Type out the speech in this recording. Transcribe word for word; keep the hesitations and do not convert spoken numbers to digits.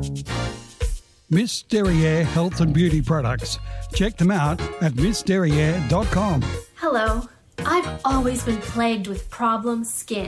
Miss Derriere Health and Beauty Products. Check them out at miss derriere dot com. Hello. I've always been plagued with problem skin.